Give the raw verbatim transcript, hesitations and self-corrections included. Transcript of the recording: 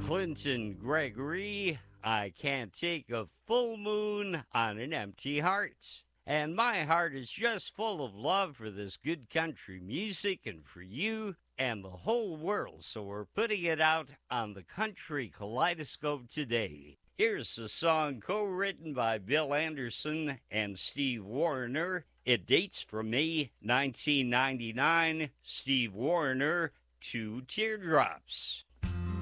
Clinton Gregory, I can't take a full moon on an empty heart. And my heart is just full of love for this good country music and for you and the whole world. So we're putting it out on the Country Kaleidoscope today. Here's a song co-written by Bill Anderson and Steve Wariner. It dates from May nineteen ninety-nine. Steve Wariner, Two Teardrops.